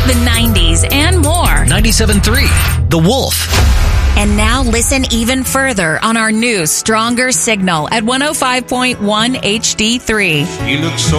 the 90s, and more. 97.3, The Wolf. And now listen even further on our new, stronger signal at 105.1 HD3. He looks so